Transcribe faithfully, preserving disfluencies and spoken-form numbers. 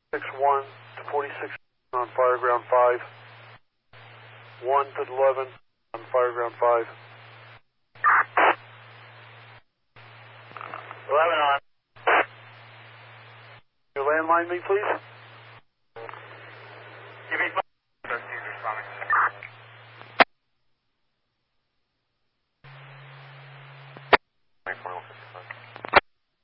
six one to forty-six on Fireground five. one to eleven on Fireground five. eleven on. Your landline me, please?